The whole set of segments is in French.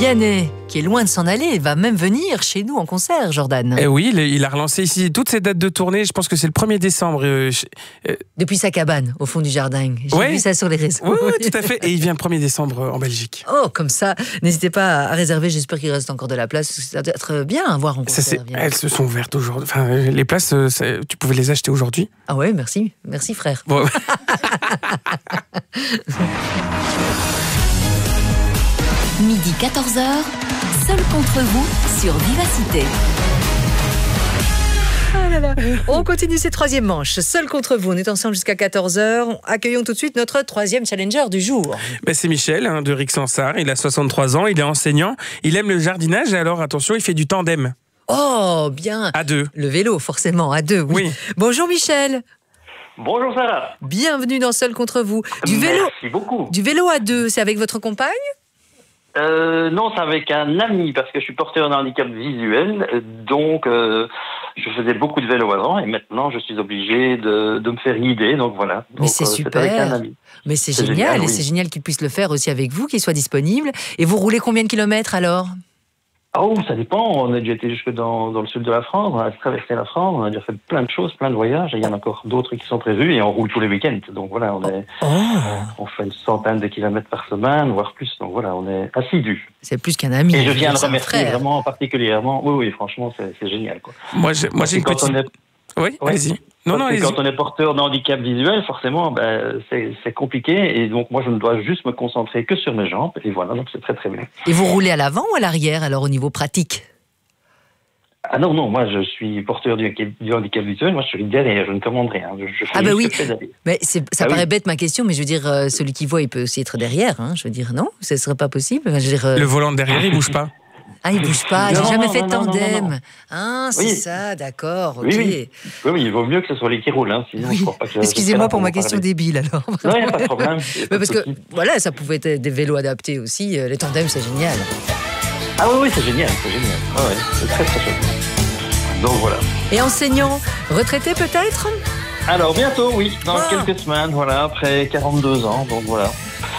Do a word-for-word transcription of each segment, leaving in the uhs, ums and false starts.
Vianney, qui est loin de s'en aller, va même venir chez nous en concert, Jordan. Eh oui, il, il a relancé ici toutes ses dates de tournée. Je pense que c'est le premier décembre. Euh, euh... Depuis sa cabane, au fond du jardin. J'ai ouais. vu ça sur les réseaux. Oui, oui, tout à fait. Et il vient le premier décembre en Belgique. Oh, comme ça. N'hésitez pas à réserver. J'espère qu'il reste encore de la place. Ça doit être bien à voir en concert. Ça, elles se sont ouvertes aujourd'hui. Enfin, les places, tu pouvais les acheter aujourd'hui. Ah ouais, merci. Merci, frère. Bon. Midi quatorze heures, seul contre vous sur Vivacité. Ah là là. On continue cette troisième manche. Seul contre vous. On est ensemble jusqu'à quatorze heures. Accueillons tout de suite notre troisième challenger du jour. Ben c'est Michel hein, de Rixensart. Il a soixante-trois ans. Il est enseignant. Il aime le jardinage. Et alors, attention, il fait du tandem. Oh, bien. À deux. Le vélo, forcément, à deux. Oui. oui. Bonjour Michel. Bonjour Sarah. Bienvenue dans Seul contre vous. Du vélo. Merci beaucoup. Du vélo à deux, c'est avec votre compagne ? Euh, non, c'est avec un ami, parce que je suis porteur d'un handicap visuel, donc euh, je faisais beaucoup de vélo avant, et maintenant je suis obligé de, de me faire guider, donc voilà. Mais c'est euh, super, c'est avec un ami. Mais c'est, c'est génial, génial, et oui. c'est génial qu'il puisse le faire aussi avec vous, qu'il soit disponible. Et vous roulez combien de kilomètres alors ? Oh, ça dépend, on a déjà été jusque dans, dans le sud de la France, on a traversé la France, on a déjà fait plein de choses, plein de voyages, et il y en a encore d'autres qui sont prévus, et on roule tous les week-ends, donc voilà, on est, oh. on fait une centaine de kilomètres par semaine, voire plus, donc voilà, on est assidus. C'est plus qu'un ami. Et je tiens à le c'est un remercier frère. vraiment particulièrement, oui, oui, franchement, c'est, c'est génial, quoi. Moi, j'ai, moi, j'ai une quand petite... on est... Oui, Ouais. allez-y. Non, non, Parce que allez-y. quand on est porteur d'handicap visuel, forcément, ben, c'est, c'est compliqué. Et donc, moi, je ne dois juste me concentrer que sur mes jambes. Et voilà, donc c'est très, très bien. Et vous roulez à l'avant ou à l'arrière, alors, au niveau pratique ? Ah non, non, moi, je suis porteur du, du handicap visuel. Moi, je suis derrière, je ne commande rien. Je, je fais Ah bah juste oui, pédaler. mais c'est, ça Ah paraît oui. bête ma question, mais je veux dire, euh, celui qui voit, il peut aussi être derrière. Hein, je veux dire, non ? Ce ne serait pas possible. Je veux dire, euh... Le volant de derrière, il bouge pas. Ah, il bouge pas, Non, j'ai jamais non, fait non, de non, non, tandem. non, non. Ah, c'est Oui. ça, d'accord, ok. Oui, oui. Oui, oui, il vaut mieux que ce soit les qui roulent. Hein, sinon, Oui. je crois pas que Excusez-moi pour ma vous question parler. débile alors. Non, il n'y a pas de problème. Mais parce que voilà, ça pouvait être des vélos adaptés aussi. Les tandems, c'est génial. Ah oui, oui, c'est génial, c'est génial. Ah ouais, c'est très, très chouette. Donc voilà. Et enseignant, retraité peut-être ? Alors, bientôt, oui, dans Ah. quelques semaines, voilà, après quarante-deux ans, donc voilà. Waouh !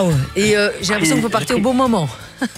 Et euh, j'ai l'impression que vous partez au bon moment.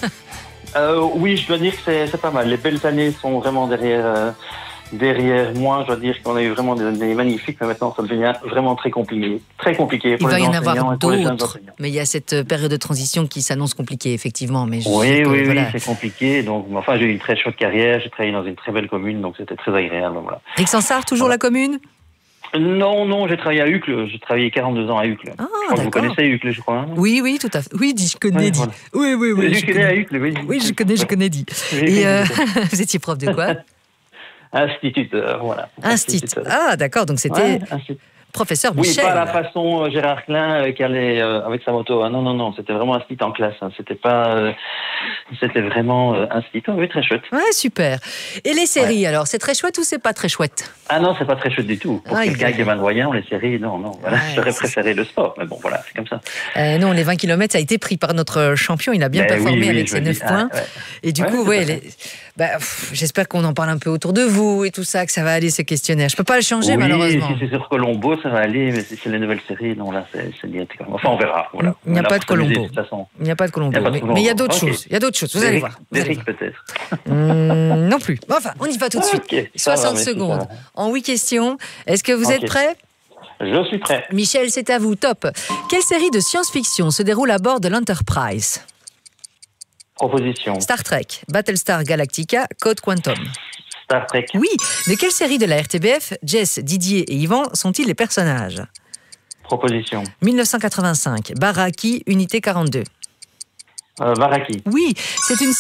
Euh, oui, je dois dire que c'est, c'est pas mal. Les belles années sont vraiment derrière, euh, derrière moi. Je dois dire qu'on a eu vraiment des années magnifiques, mais maintenant ça devient vraiment très compliqué. Très compliqué Il pour va les y en enseignants avoir et pour les jeunes d'autres. enseignants. Mais il y a cette période de transition qui s'annonce compliquée, effectivement. Mais je Oui, sais que, oui, voilà. oui, c'est compliqué. Donc, enfin, j'ai eu une très chouette carrière. J'ai travaillé dans une très belle commune, donc c'était très agréable. Donc, voilà. Rixensart, toujours Voilà. la commune ? Non, non, j'ai travaillé à Uccle. J'ai travaillé quarante-deux ans à Uccle. Ah, je crois que vous d'accord. connaissez Uccle, je crois. Hein Oui, oui, tout à fait. Oui, dis, je connais, Ouais, dis. voilà. Oui, oui, oui. je connais à Uccle, oui. Oui, je connais, je connais, dis. Oui, Et oui, euh, oui. vous étiez prof de quoi ? Instituteur, voilà. Institut. Ah, d'accord, donc c'était Ouais, institut. professeur Oui, Michel. pas à la façon euh, Gérard Klein euh, qui allait euh, avec sa moto. Hein. Non, non, non, c'était vraiment un site en classe. Hein. C'était pas, euh, c'était vraiment euh, un site. Oui, très chouette. Ouais, super. Et les séries, alors, c'est très chouette ou c'est pas très chouette ? Ah non, c'est pas très chouette du tout. Pour Ah, quelqu'un il- qui est malvoyant, les séries, non, non. Voilà. Ouais, J'aurais c'est préféré le sport, mais bon, voilà, c'est comme ça. euh, Non, les vingt kilomètres, ça a été pris par notre champion. Il a bien Ben performé oui, oui, avec je ses me neuf dis, ah, points. ouais. Et du Ouais, coup, tout à ouais, fait. les- bah, pff, j'espère qu'on en parle un peu autour de vous et tout ça, que ça va aller ce questionnaire. Je peux pas le changer, Oui, malheureusement. si c'est sur Colombo, ça va aller, mais si c'est les nouvelles séries, non, là, c'est, c'est bien. Enfin, on verra. Voilà. Il n'y a Là, pas de pour s'amuser, Colombo. De toute façon. Il n'y a pas de Colombo. Il y a pas de Mais- Colombo. Mais il y a d'autres Ok. choses. Il y a d'autres choses. Vous allez D'Éric- voir. Vous allez D'Éric, voir. peut-être. Hum, non plus. Enfin, on y va tout de suite. Ok, ça va, soixante merci, secondes. ça va. En huit questions. Est-ce que vous Ok. êtes prêts ? Je suis prêt. Michel, c'est à vous. Top. Quelle série de science-fiction se déroule à bord de l'Enterprise ? Proposition. Star Trek, Battlestar Galactica, Code Quantum. Star Trek. Oui, de quelle série de la R T B F Jess, Didier et Yvan sont-ils les personnages ? Proposition. dix-neuf cent quatre-vingt-cinq, Baraki, Unité quarante-deux. Euh, Varaki. Oui, c'est une